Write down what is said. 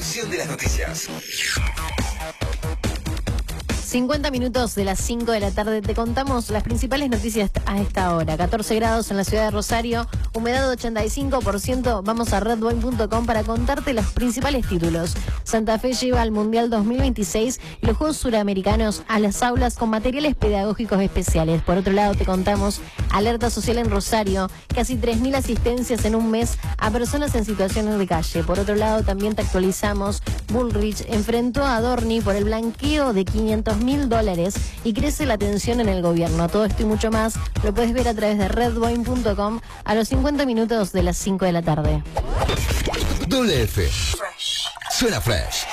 Resumen de las noticias. 50 minutos de las 5 de la tarde. Te contamos las principales noticias a esta hora. 14 grados en la ciudad de Rosario, humedad 85%. Vamos a redwine.com para contarte los principales títulos. Santa Fe lleva al Mundial 2026 y los Juegos Suramericanos a las aulas con materiales pedagógicos especiales. Por otro lado, te contamos alerta social en Rosario, casi 3.000 asistencias en un mes a personas en situaciones de calle. Por otro lado, también te actualizamos, Bullrich enfrentó a Adorni por el blanqueo de $500.000 y crece la tensión en el gobierno. Todo esto y mucho más lo puedes ver a través de redwine.com a los 50 minutos de las 5 de la tarde. WF. Suena fresh.